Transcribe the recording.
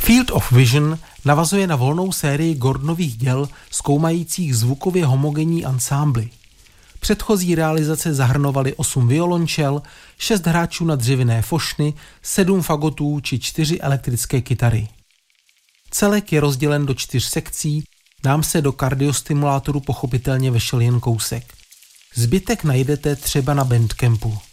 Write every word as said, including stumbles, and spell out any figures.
Field of Vision navazuje na volnou sérii Gordonových děl zkoumajících zvukově homogenní ansámbly. Předchozí realizace zahrnovaly osm violončel, šest hráčů na dřevěné fošny, sedm fagotů či čtyři elektrické kytary. Celek je rozdělen do čtyř sekcí, nám se do kardiostimulátoru pochopitelně vešel jen kousek. Zbytek najdete třeba na Bandcampu.